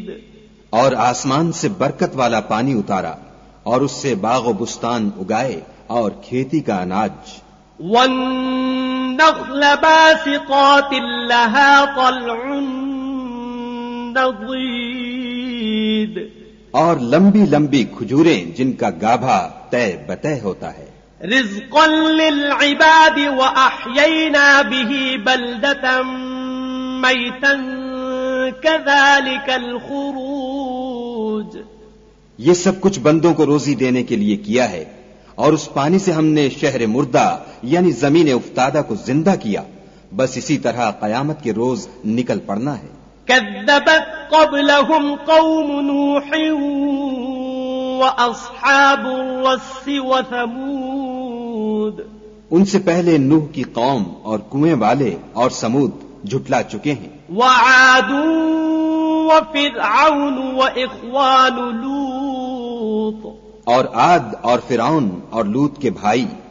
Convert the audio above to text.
اور آسمان سے برکت والا پانی اتارا اور اس سے باغ و بستان اگائے اور کھیتی کا اناج. والنخل باسقات لها طلع نضید، اور لمبی لمبی کھجوریں جن کا گابھا طے بطے ہوتا ہے. رزقا للعباد وأحيينا به بلدة ميتا كذلك الخروج. یہ سب کچھ بندوں کو روزی دینے کے لیے کیا ہے، اور اس پانی سے ہم نے شہر مردہ یعنی زمین افتادہ کو زندہ کیا. بس اسی طرح قیامت کے روز نکل پڑنا ہے. كذبت قبلهم قوم نوح وأصحاب الرس وثمود. ان سے پہلے نوح کی قوم اور کنویں والے اور سمود جھٹلا چکے ہیں. وعاد وفرعون وإخوان لوط. اور عاد اور فرعون اور لوط کے بھائی